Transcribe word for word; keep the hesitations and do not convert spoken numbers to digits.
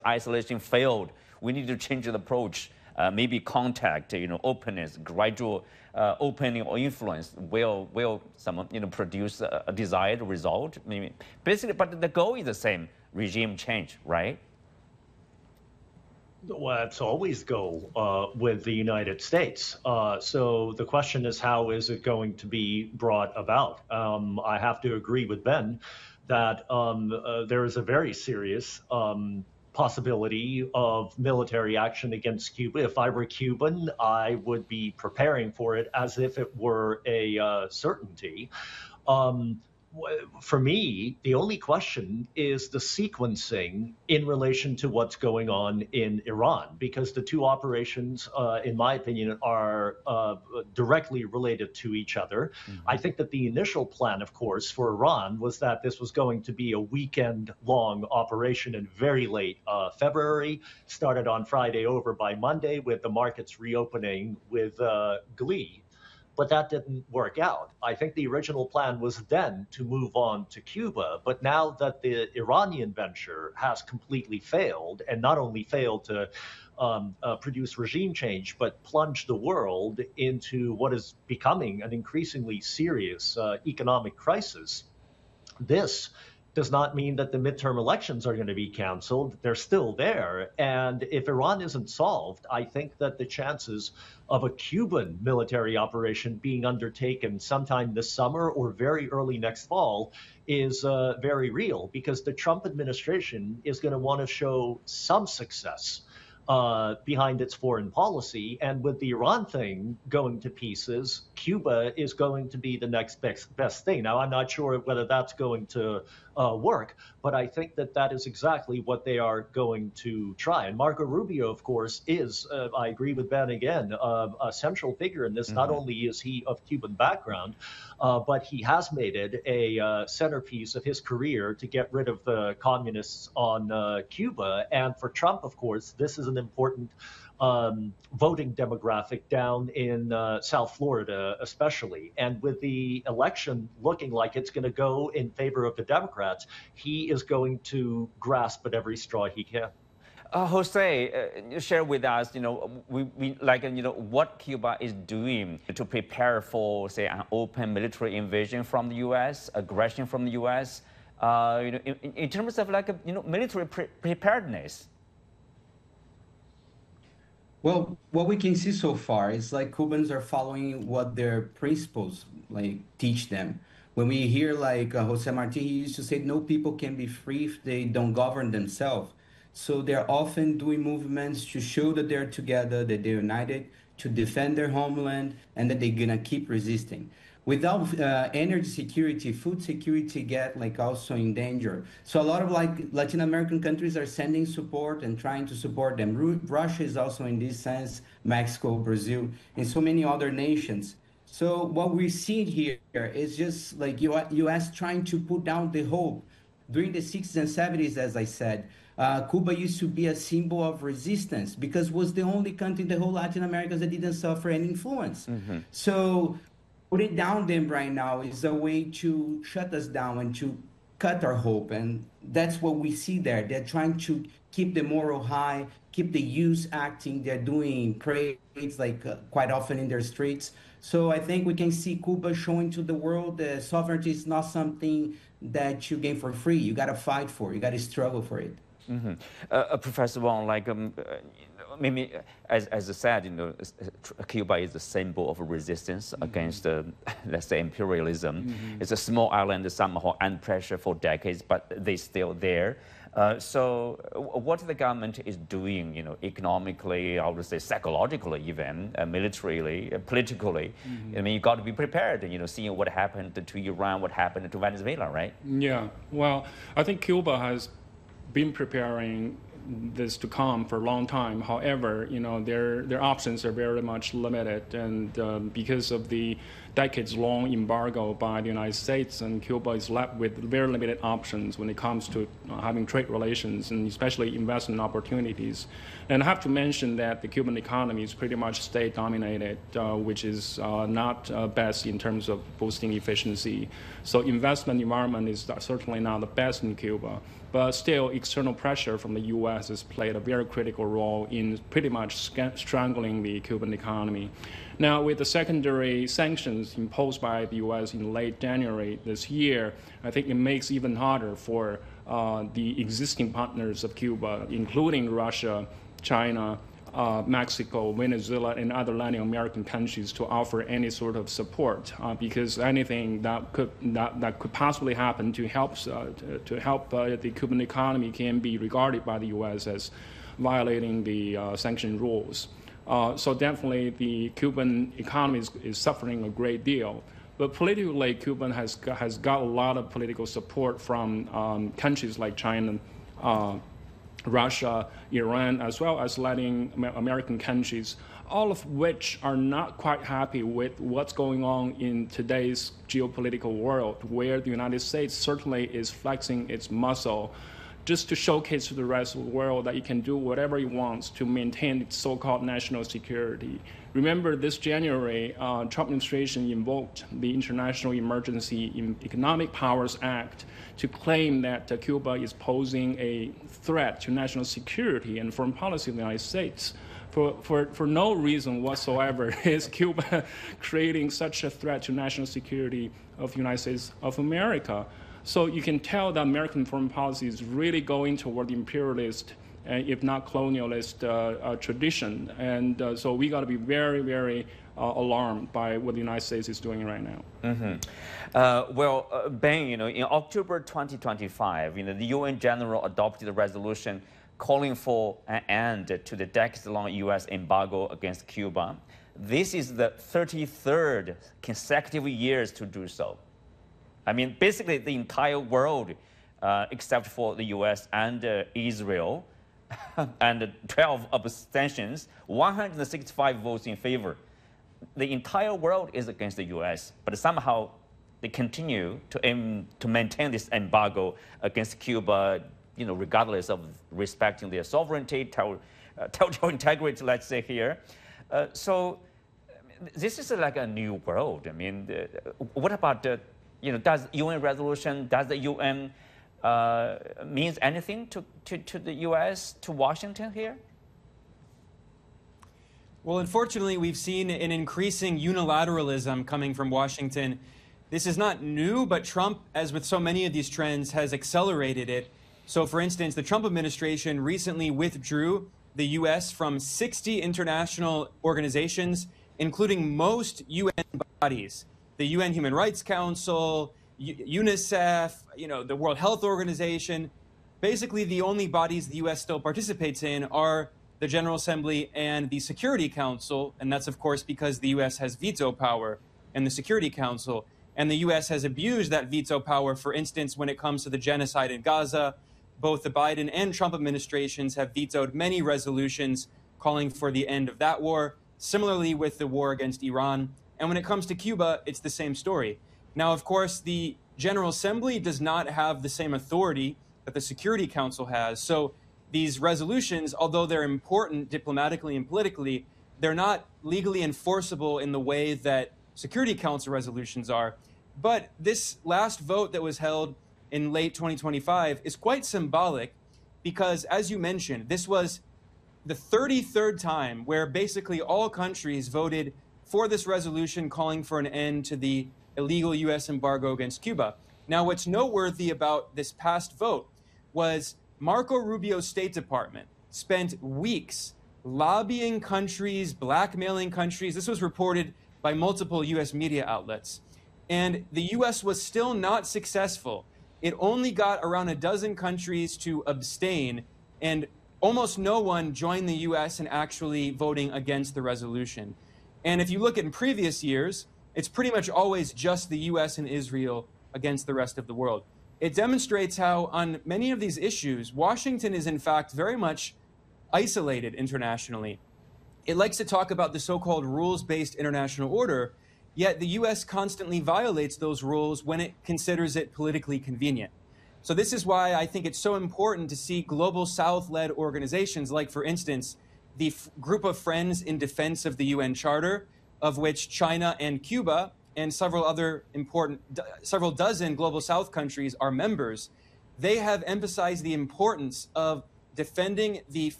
isolation failed. We need to change the approach. Uh, maybe contact, you know, openness, gradual uh, opening or influence will will some you know produce a, a desired result. Maybe basically, but the goal is the same: regime change, right? Well, that's always the goal uh, with the United States. Uh, so the question is, how is it going to be brought about? Um, I have to agree with Ben that um, uh, there is a very serious um, possibility of military action against Cuba. If I were Cuban, I would be preparing for it as if it were a uh, certainty. Um, for me, the only question is the sequencing in relation to what's going on in Iran, because the two operations, uh, in my opinion, are uh, directly related to each other. Mm-hmm. I think that the initial plan, of course, for Iran was that this was going to be a weekend-long operation in very late uh, February, started on Friday, over by Monday, with the markets reopening with uh, glee. But that didn't work out. I think the original plan was then to move on to Cuba. But now that the Iranian venture has completely failed, and not only failed to um, uh, produce regime change, but plunged the world into what is becoming an increasingly serious uh, economic crisis, this does not mean that the midterm elections are going to be canceled. They're still there. And if Iran isn't solved, I think that the chances of a Cuban military operation being undertaken sometime this summer or very early next fall is uh, very real, because the Trump administration is going to want to show some success Uh, behind its foreign policy. And with the Iran thing going to pieces, Cuba is going to be the next best, best thing. Now, I'm not sure whether that's going to uh, work, but I think that that is exactly what they are going to try. And Marco Rubio, of course, is, uh, I agree with Ben again, uh, a central figure in this. Mm-hmm. Not only is he of Cuban background, uh, but he has made it a uh, centerpiece of his career to get rid of the communists on uh, Cuba. And for Trump, of course, this is an important um, voting demographic down in uh, South Florida, especially. And with the election looking like it's going to go in favor of the Democrats, he is going to grasp at every straw he can. Uh, Jose, uh, share with us, you know, we, we like, you know, what Cuba is doing to prepare for, say, an open military invasion from the U S, aggression from the U S, uh, you know, in, in terms of like, a, you know, military pre preparedness. Well, what we can see so far is like Cubans are following what their principles like teach them. When we hear like uh, Jose Marti, he used to say, no people can be free if they don't govern themselves. So they're often doing movements to show that they're together, that they're united, to defend their homeland, and that they're gonna keep resisting. Without uh, energy security, food security get like also in danger. So a lot of like Latin American countries are sending support and trying to support them. Ru Russia is also in this sense, Mexico, Brazil, and so many other nations. So what we see here is just like U S trying to put down the hope. During the sixties and seventies, as I said, uh, Cuba used to be a symbol of resistance because it was the only country in the whole Latin America that didn't suffer any influence. Mm-hmm. So putting down them right now is a way to shut us down and to cut our hope. And that's what we see there. They're trying to keep the moral high, keep the youth acting. They're doing parades like uh, quite often in their streets. So I think we can see Cuba showing to the world that sovereignty is not something that you gain for free. You got to fight for it. You got to struggle for it. Mm-hmm. uh, Professor Wong, like um, uh, maybe as, as I said, you know, Cuba is a symbol of resistance mm-hmm. against, uh, let's say, imperialism. Mm-hmm. It's a small island somehow under pressure for decades, but they're still there. Uh, so what the government is doing, you know, economically, I would say psychologically even, uh, militarily, uh, politically, mm-hmm. I mean, you got to be prepared, you know, seeing what happened to Iran, what happened to Venezuela, right? Yeah, well, I think Cuba has been preparing this to come for a long time. However, you know, their their options are very much limited, and um, because of the decades-long embargo by the United States, and Cuba is left with very limited options when it comes to uh, having trade relations and especially investment opportunities. And I have to mention that the Cuban economy is pretty much state-dominated, uh, which is uh, not uh, best in terms of boosting efficiency. So investment environment is certainly not the best in Cuba. But still, external pressure from the U S has played a very critical role in pretty much strangling the Cuban economy. Now, with the secondary sanctions imposed by the U S in late January this year, I think it makes it even harder for uh, the existing partners of Cuba, including Russia, China, Uh, Mexico, Venezuela, and other Latin American countries to offer any sort of support, uh, because anything that could that, that could possibly happen to help uh, to, to help uh, the Cuban economy can be regarded by the U S as violating the uh, sanction rules. Uh, so definitely, the Cuban economy is, is suffering a great deal. But politically, Cuba has got, has got a lot of political support from um, countries like China, Uh, Russia, Iran, as well as Latin American countries, all of which are not quite happy with what's going on in today's geopolitical world, where the United States certainly is flexing its muscle just to showcase to the rest of the world that it can do whatever it wants to maintain its so-called national security. Remember, this January, uh, Trump administration invoked the International Emergency in Economic Powers Act to claim that uh, Cuba is posing a threat to national security and foreign policy of the United States. For, for, for no reason whatsoever is Cuba creating such a threat to national security of the United States of America. So you can tell that American foreign policy is really going toward the imperialist, uh, if not colonialist, uh, uh, tradition. And uh, so we got to be very, very uh, alarmed by what the United States is doing right now. Mm-hmm. Uh, well, uh, Ben, you know, in October twenty twenty-five, you know, the U N General adopted a resolution calling for an end to the decades-long U S embargo against Cuba. This is the thirty-third consecutive years to do so. I mean, basically the entire world, uh, except for the U S and uh, Israel, and twelve abstentions, one hundred sixty-five votes in favor. The entire world is against the U S, but somehow they continue to aim to maintain this embargo against Cuba, you know, regardless of respecting their sovereignty, ter uh, territorial integrity, let's say here. Uh, so this is like a new world. I mean, uh, what about the, you know, does U N resolution, does the U N uh, means anything to, to, to the U S, to Washington here? Well, unfortunately, we've seen an increasing unilateralism coming from Washington. This is not new, but Trump, as with so many of these trends, has accelerated it. So, for instance, the Trump administration recently withdrew the U S from sixty international organizations, including most U N bodies. The U N Human Rights Council, UNICEF, you know, the World Health Organization. Basically, the only bodies the U S still participates in are the General Assembly and the Security Council, and that's, of course, because the U S has veto power in the Security Council. And the U S has abused that veto power, for instance, when it comes to the genocide in Gaza. Both the Biden and Trump administrations have vetoed many resolutions calling for the end of that war, similarly with the war against Iran. And when it comes to Cuba, it's the same story. Now, of course, the General Assembly does not have the same authority that the Security Council has. So these resolutions, although they're important diplomatically and politically, they're not legally enforceable in the way that Security Council resolutions are. But this last vote that was held in late twenty twenty-five is quite symbolic because, as you mentioned, this was the thirty-third time where basically all countries voted for this resolution calling for an end to the illegal U S embargo against Cuba. Now, what's noteworthy about this past vote was Marco Rubio's State Department spent weeks lobbying countries, blackmailing countries. This was reported by multiple U S media outlets. And the U S was still not successful. It only got around a dozen countries to abstain, and almost no one joined the U S in actually voting against the resolution. And if you look at in previous years, it's pretty much always just the U S and Israel against the rest of the world. It demonstrates how on many of these issues, Washington is in fact very much isolated internationally. It likes to talk about the so-called rules-based international order, yet the U S constantly violates those rules when it considers it politically convenient. So this is why I think it's so important to see global South-led organizations like, for instance, the F- Group of Friends in Defense of the U N Charter, of which China and Cuba and several other important, several dozen global South countries are members. they have emphasized the importance of defending the